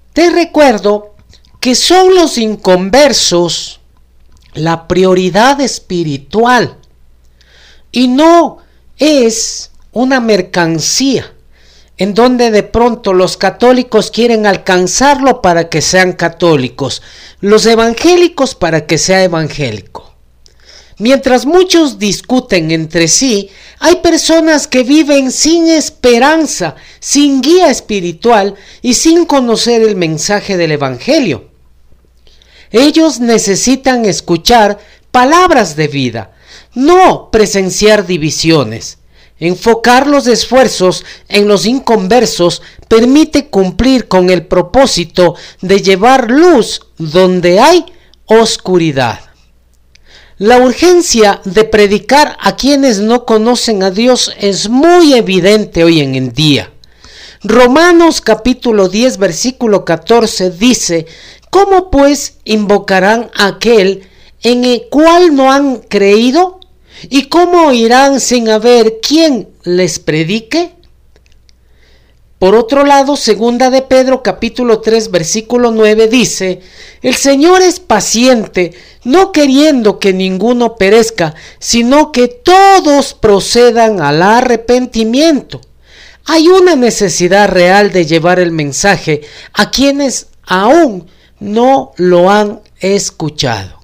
Te recuerdo que son los inconversos la prioridad espiritual y no es una mercancía en donde de pronto los católicos quieren alcanzarlo para que sean católicos, los evangélicos para que sea evangélico. Mientras muchos discuten entre sí, hay personas que viven sin esperanza, sin guía espiritual y sin conocer el mensaje del evangelio. Ellos necesitan escuchar palabras de vida, no presenciar divisiones. Enfocar los esfuerzos en los inconversos permite cumplir con el propósito de llevar luz donde hay oscuridad. La urgencia de predicar a quienes no conocen a Dios es muy evidente hoy en día. Romanos capítulo 10 versículo 14 dice: ¿cómo pues invocarán a aquel en el cual no han creído? ¿Y cómo oirán sin haber quien les predique? Por otro lado, segunda de Pedro capítulo 3 versículo 9 dice: el Señor es paciente, no queriendo que ninguno perezca, sino que todos procedan al arrepentimiento. Hay una necesidad real de llevar el mensaje a quienes aún no lo han escuchado.